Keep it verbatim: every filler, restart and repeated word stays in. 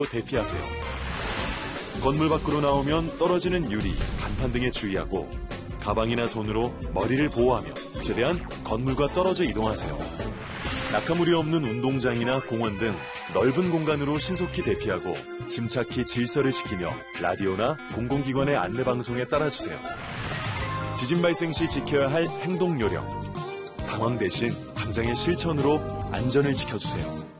대피하세요. 건물 밖으로 나오면 떨어지는 유리, 간판 등에 주의하고 가방이나 손으로 머리를 보호하며 최대한 건물과 떨어져 이동하세요. 낙하물이 없는 운동장이나 공원 등 넓은 공간으로 신속히 대피하고 침착히 질서를 지키며 라디오나 공공기관의 안내방송에 따라주세요. 지진 발생 시 지켜야 할 행동 요령. 당황 대신 당장의 실천으로 안전을 지켜주세요.